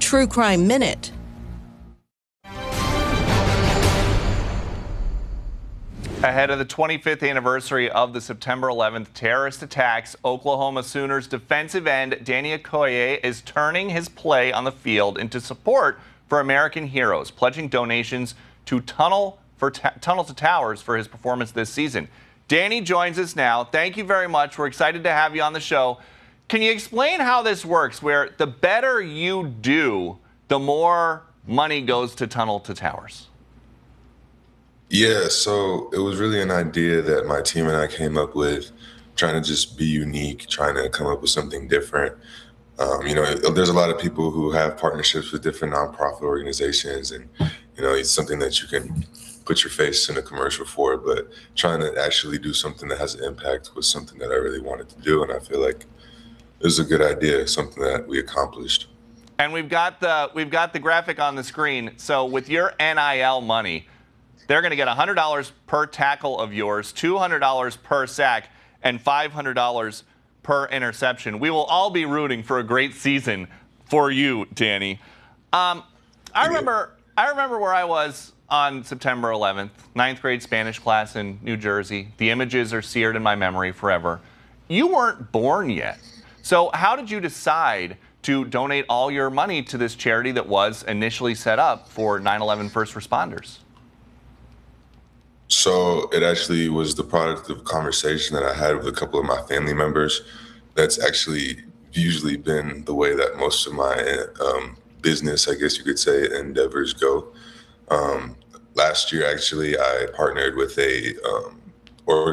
True Crime Minute. Ahead of the 25th anniversary of the September 11th terrorist attacks, Oklahoma Sooners defensive end Danny Okoye is turning his play on the field into support for American heroes, pledging donations to Tunnel to Towers for his performance this season. Danny joins us now. Thank you very much. We're excited to have you on the show. Can you explain how this works, where the better you do, the more money goes to Tunnel to Towers? Yeah, so it was really an idea that my team and I came up with, trying to just be unique, trying to come up with something different. There's a lot of people who have partnerships with different nonprofit organizations, and it's something that you can put your face in a commercial for. But trying to actually do something that has an impact was something that I really wanted to do, and I feel like it was a good idea, something that we accomplished. And we've got the graphic on the screen. So with your NIL money, they're going to get $100 per tackle of yours, $200 per sack, and $500 per interception. We will all be rooting for a great season for you, Danny. I remember where I was on September 11th, ninth grade Spanish class in New Jersey. The images are seared in my memory forever. You weren't born yet. So how did you decide to donate all your money to this charity that was initially set up for 9/11 first responders? So it actually was the product of a conversation that I had with a couple of my family members. That's actually usually been the way that most of my business, I guess you could say, endeavors go. Last year, actually, I partnered with a